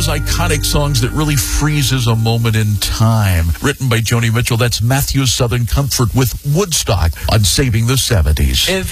those iconic songs that really freezes a moment in time. Written by Joni Mitchell, that's Matthew's Southern Comfort with Woodstock on Saving the 70s.